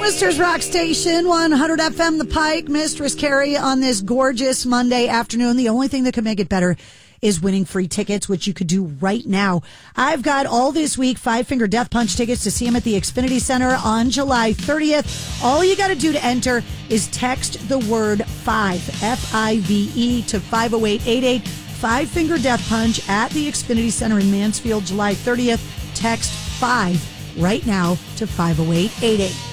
Mistress Rock Station, 100 FM The Pike. Mistress Carrie on this gorgeous Monday afternoon. The only thing that could make it better is winning free tickets, which you could do right now. I've got all this week Five Finger Death Punch tickets to see him at the Xfinity Center on July 30th. All you got to do to enter is text the word 5, F-I-V-E, to 50888. Five Finger Death Punch at the Xfinity Center in Mansfield, July 30th. Text 5 right now to 50888.